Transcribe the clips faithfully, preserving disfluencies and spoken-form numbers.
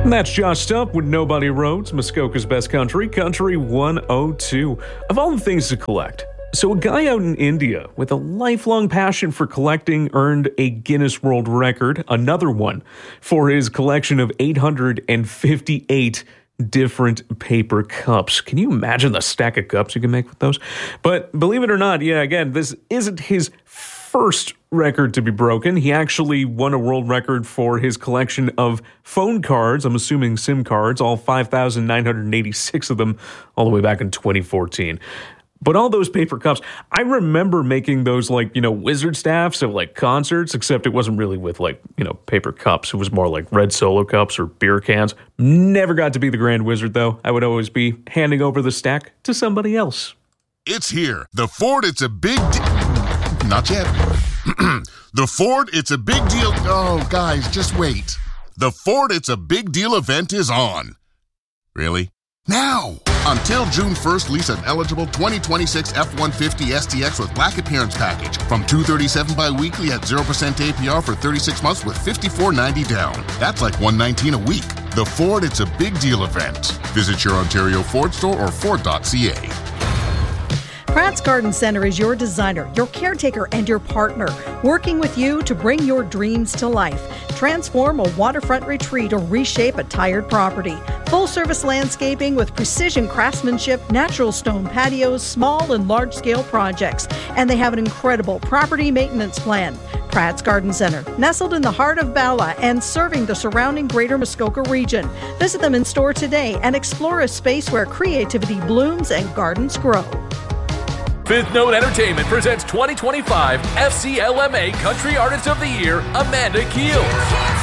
And that's Josh Stupp with Nobody Roads, Muskoka's Best Country, Country one oh two. Of all the things to collect, so a guy out in India with a lifelong passion for collecting earned a Guinness World Record, another one, for his collection of eight hundred fifty-eight different paper cups. Can you imagine the stack of cups you can make with those? But believe it or not, yeah, again, this isn't his first record to be broken. He actually won a world record for his collection of phone cards, I'm assuming SIM cards, all five thousand nine hundred eighty-six of them, all the way back in twenty fourteen. But all those paper cups, I remember making those, like, you know, wizard staffs of, like, concerts, except it wasn't really with, like, you know, paper cups. It was more like red Solo cups or beer cans. Never got to be the Grand Wizard, though. I would always be handing over the stack to somebody else. It's here. The Ford, it's a big deal. Not yet. The Ford, it's a big deal. Oh, guys, just wait. The Ford, it's a big deal event is on. Really? Now! Until June first, lease an eligible twenty twenty-six F one fifty S T X with Black Appearance Package from two hundred thirty-seven dollars bi-weekly at zero percent A P R for thirty-six months with fifty-four ninety down. That's like one hundred nineteen dollars a week. The Ford, it's a big deal event. Visit your Ontario Ford store or Ford dot C A. Pratt's Garden Center is your designer, your caretaker, and your partner, working with you to bring your dreams to life. Transform a waterfront retreat or reshape a tired property. Full-service landscaping with precision craftsmanship, natural stone patios, small and large-scale projects. And they have an incredible property maintenance plan. Pratt's Garden Center, nestled in the heart of Bala and serving the surrounding greater Muskoka region. Visit them in store today and explore a space where creativity blooms and gardens grow. Fifth Note Entertainment presents twenty twenty-five F C L M A Country Artist of the Year, Amanda Keels.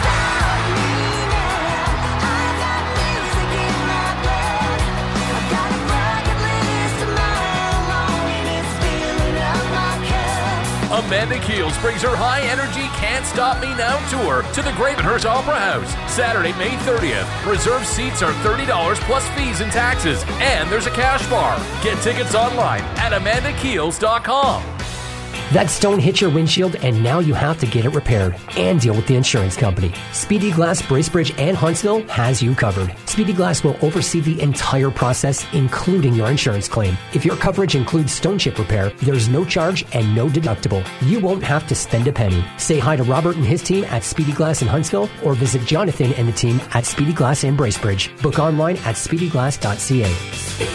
Amanda Keels brings her high-energy Can't Stop Me Now tour to the Gravenhurst Opera House, Saturday, May thirtieth. Reserved seats are thirty dollars plus fees and taxes, and there's a cash bar. Get tickets online at amanda keels dot com. That stone hit your windshield and now you have to get it repaired and deal with the insurance company. Speedy Glass, Bracebridge, and Huntsville has you covered. Speedy Glass will oversee the entire process, including your insurance claim. If your coverage includes stone chip repair, there's no charge and no deductible. You won't have to spend a penny. Say hi to Robert and his team at Speedy Glass in Huntsville or visit Jonathan and the team at Speedy Glass in Bracebridge. Book online at speedy glass dot c a.